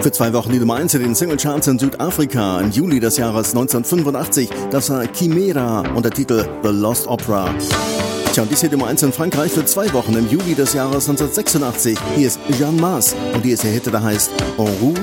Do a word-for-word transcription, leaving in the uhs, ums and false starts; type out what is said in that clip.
Für zwei Wochen die Nummer eins in den Singlecharts in Südafrika im Juli des Jahres neunzehnhundertfünfundachtzig. Das war Chimera und der Titel The Lost Opera. Tja, und dies hier Nummer eins in Frankreich für zwei Wochen im Juli des Jahres neunzehnhundertsechsundachtzig. Hier ist Jeanne Mars und die ist der Hit, der heißt En Rouge